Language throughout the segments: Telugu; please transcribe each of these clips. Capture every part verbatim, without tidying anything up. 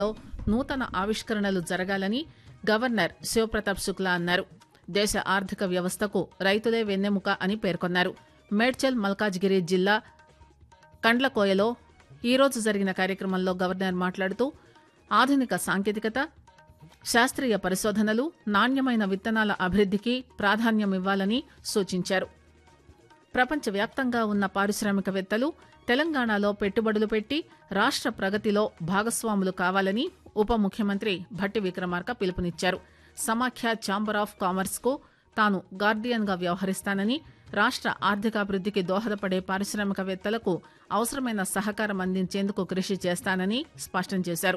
నూతన ఆవిష్కరణలు జరగాలని గవర్నర్ శివప్రతాప్ శుక్లా అన్నారు. దేశ ఆర్థిక వ్యవస్థకు రైతులే వెన్నెముక అని పేర్కొన్నారు. మేడ్చల్ మల్కాజ్గిరి జిల్లా కండ్లకోయలో ఈరోజు జరిగిన కార్యక్రమంలో గవర్నర్ మాట్లాడుతూ ఆధునిక సాంకేతికత, శాస్త్రీయ పరిశోధనలు, నాణ్యమైన విత్తనాల అభివృద్దికి ప్రాధాన్యమివ్వాలని సూచించారు. ప్రపంచవ్యాప్తంగా ఉన్న పారిశ్రామికవేత్తలు తెలంగాణలో పెట్టుబడులు పెట్టి రాష్ట్ర ప్రగతిలో భాగస్వాములు కావాలని ఉప ముఖ్యమంత్రి భట్టి విక్రమార్క పిలుపునిచ్చారు. సమాఖ్య ఛాంబర్ ఆఫ్ కామర్స్ కు తాను గార్డియన్ గా వ్యవహరిస్తానని, రాష్ట్ర ఆర్థికాభివృద్దికి దోహదపడే పారిశ్రామికవేత్తలకు అవసరమైన సహకారం అందించేందుకు కృషి చేస్తానని స్పష్టం చేశారు.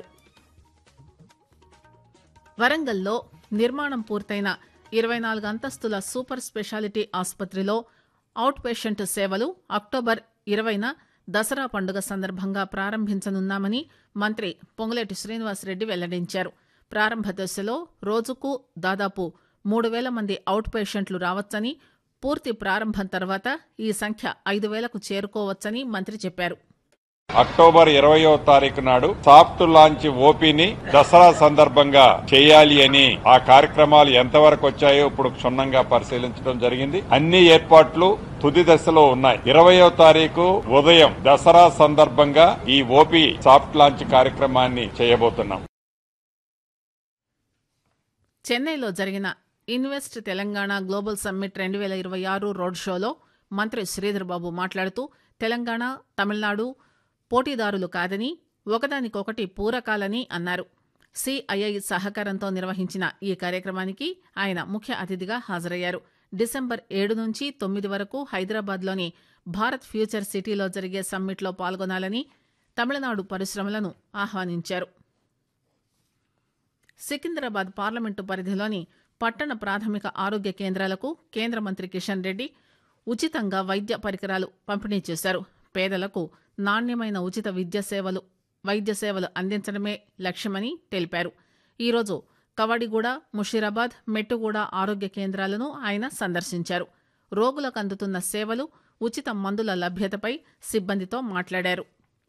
వరంగల్లో నిర్మాణం పూర్తయిన ఇరవై నాలుగు అంతస్తుల సూపర్ స్పెషాలిటీ ఆసుపత్రిలో అవుట్ పేషెంట్ సేవలు అక్టోబర్ ఇరవైన దసరా పండుగ సందర్భంగా ప్రారంభించనున్నామని మంత్రి పొంగులేటి శ్రీనివాసరెడ్డి వెల్లడించారు. ప్రారంభ దశలో రోజుకు దాదాపు మూడు వేల మంది అవుట్ పేషెంట్లు రావచ్చని, పూర్తి ప్రారంభం తర్వాత ఈ సంఖ్య ఐదు వేలకు చేరుకోవచ్చని మంత్రి చెప్పారు. అక్టోబర్ ఇరవయో తారీఖు నాడు సాఫ్ట్ లాంచ్ ఓపీని దసరా సందర్భంగా చేయాలి అని ఆ కార్యక్రమాలు ఎంతవరకు వచ్చాయో ఇప్పుడు క్షుణ్ణంగా పరిశీలించడం జరిగింది. అన్ని ఏర్పాట్లు తుది దశలో ఉన్నాయి. ఇరవయో తారీఖు ఉదయం దసరా సందర్భంగా ఈ ఓపీ సాఫ్ట్ లాంచ్ కార్యక్రమాన్ని చేయబోతున్నాం. చెన్నైలో జరిగిన ఇన్వెస్ట్ తెలంగాణ గ్లోబల్ సమ్మిట్ రెండు వేల ఇరవై ఆరు రోడ్ షోలో మంత్రి శ్రీధర్ బాబు మాట్లాడుతూ తెలంగాణ, తమిళనాడు పోటీదారులు కాదని, ఒకదానికొకటి పూరకాలని అన్నారు. సిఐఐ సహకారంతో నిర్వహించిన ఈ కార్యక్రమానికి ఆయన ముఖ్య అతిథిగా హాజరయ్యారు. డిసెంబర్ ఏడు నుంచి తొమ్మిది వరకు హైదరాబాద్లోని భారత్ ఫ్యూచర్ సిటీలో జరిగే సమ్మిట్లో పాల్గొనాలని తమిళనాడు పరిశ్రమలను ఆహ్వానించారు. సికింద్రాబాద్ పార్లమెంటు పరిధిలోని పట్టణ ప్రాథమిక ఆరోగ్య కేంద్రాలకు కేంద్ర మంత్రి కిషన్ రెడ్డి ఉచితంగా వైద్య పరికరాలు పంపిణీ చేశారు. పేదలకు నాణ్యమైన ఉచిత విద్య సేవలు వైద్య సేవలు అందించడమే లక్ష్యమని తెలిపారు. ఈరోజు కవడిగూడ, ముషీరాబాద్, మెట్టుగూడ ఆరోగ్య కేంద్రాలను ఆయన సందర్శించారు. రోగులకు అందుతున్న సేవలు, ఉచిత మందుల లభ్యతపై సిబ్బందితో మాట్లాడారు.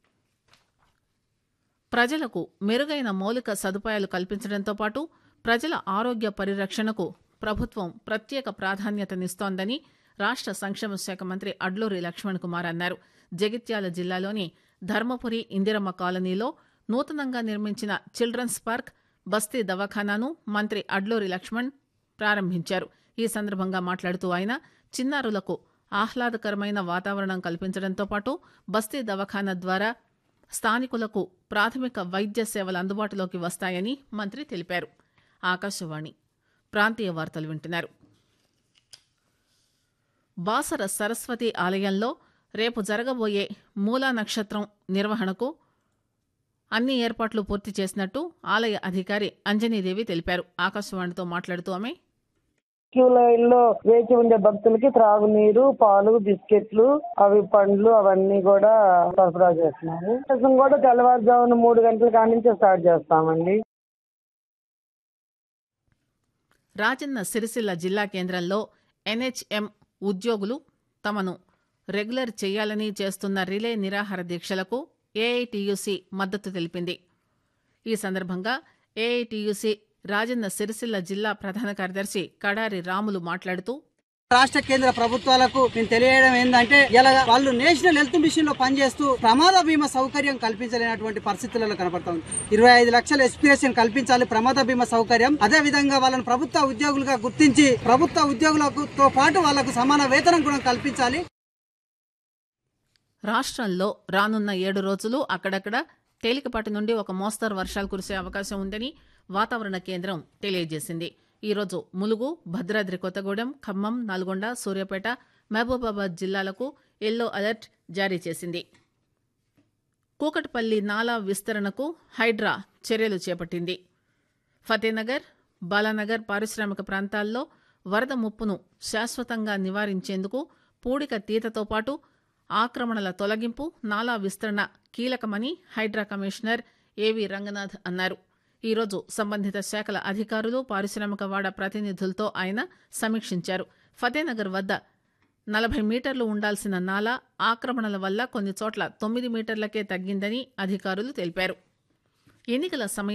ప్రజలకు మెరుగైన మౌలిక సదుపాయాలు కల్పించడంతో పాటు ప్రజల ఆరోగ్య పరిరక్షణకు ప్రభుత్వం ప్రత్యేక ప్రాధాన్యతనిస్తోందని రాష్ట్ర సంక్షేమ శాఖ మంత్రి అడ్లూరి లక్ష్మణ్ కుమార్ అన్నారు. జగిత్యాల జిల్లాలోని ధర్మపురి ఇందిరమ్మ కాలనీలో నూతనంగా నిర్మించిన చిల్డ్రన్స్ పార్క్, బస్తీ దవాఖానాను మంత్రి అడ్లూరి లక్ష్మణ్ ప్రారంభించారు. ఈ సందర్భంగా మాట్లాడుతూ ఆయన చిన్నారులకు ఆహ్లాదకరమైన వాతావరణం కల్పించడంతో పాటు బస్తీ దవాఖానా ద్వారా స్థానికులకు ప్రాథమిక వైద్య సేవలు అందుబాటులోకి వస్తాయని మంత్రి తెలిపారు. ఆకాశవాణి ప్రాంతీయ వార్తలు వింటున్నారు. బాసర సరస్వతి ఆలయంలో రేపు జరగబోయే మూలా నక్షత్రం నిర్వహణకు అన్ని ఏర్పాట్లు పూర్తి చేసినట్టు ఆలయ అధికారి అంజనీదేవి తెలిపారు. ఆకాశవాణితో మాట్లాడుతూ ఆమె క్యూ లైన్ లో వేచి ఉండే భక్తులకి త్రాగునీరు, పాలు, బిస్కెట్లు, అవి పండ్లు అవన్నీ కూడా సరఫరా చేస్తున్నాము. కోసం కూడా తెల్లవారుజామున మూడు గంటల కాడి నుంచే స్టార్ట్ చేస్తామండి. రాజన్న సిరిసిల్ల జిల్లా కేంద్రంలో ఎన్హెచ్ఎం ఉద్యోగులు తమను రెగ్యులర్ చేయాలని చేస్తున్న రిలే నిరాహార దీక్షలకు ఏఐటీయూసీ మద్దతు తెలిపింది. ఈ సందర్భంగా ఏఐటీయూసీ రాజన్న సిరిసిల్ల జిల్లా ప్రధాన కార్యదర్శి కడారి రాములు మాట్లాడుతూ రాష్ట్ర కేంద్ర ప్రభుత్వాలకు నేను తెలియడం ఏంటంటే ఇలా వాళ్ళు నేషనల్ హెల్త్ మిషన్ లో పనిచేస్తూ ప్రమాద బీమా సౌకర్యం కల్పించలేనటువంటి పరిస్థితులలో కనపడతాం. ఇరవై ఐదు లక్షల ఎక్స్పిరేషన్ కల్పించాలి ప్రమాద బీమా సౌకర్యం. అదే విధంగా వాళ్ళని ప్రభుత్వ ఉద్యోగులుగా గుర్తించి ప్రభుత్వ ఉద్యోగులతో పాటు వాళ్లకు సమాన వేతనం కూడా కల్పించాలి. రాష్ట్రంలో రానున్న ఏడు రోజులు అక్కడక్కడ తేలికపాటి నుండి ఒక మోస్తరు వర్షాలు కురిసే అవకాశం ఉందని వాతావరణ కేంద్రం తెలియజేసింది. ఈరోజు ములుగు, భద్రాద్రి కొత్తగూడెం, ఖమ్మం, నల్గొండ, సూర్యాపేట, మహబూబాబాద్ జిల్లాలకు ఎల్లో అలర్ట్ జారీ చేసింది. కూకట్పల్లి నాలా విస్తరణకు హైడ్రా చర్యలు చేపట్టింది. ఫతేనగర్, బాలానగర్ పారిశ్రామిక ప్రాంతాల్లో వరద ముప్పును శాశ్వతంగా నివారించేందుకు పూడిక తీతతో పాటు ఆక్రమణల తొలగింపు, నాలా విస్తరణ కీలకమని హైడ్రా కమిషనర్ ఏవి రంగనాథ్ అన్నారు. ఈరోజు సంబంధిత శాఖల అధికారులు, పారిశ్రామిక వాడ ప్రతినిధులతో ఆయన సమీక్షించారు. ఫతేనగర్ వద్ద నలభై మీటర్లు ఉండాల్సిన నాలా ఆక్రమణల వల్ల కొన్ని చోట్ల తొమ్మిది మీటర్లకే తగ్గిందని అధికారులు తెలిపారు. ఎన్నికల సమయం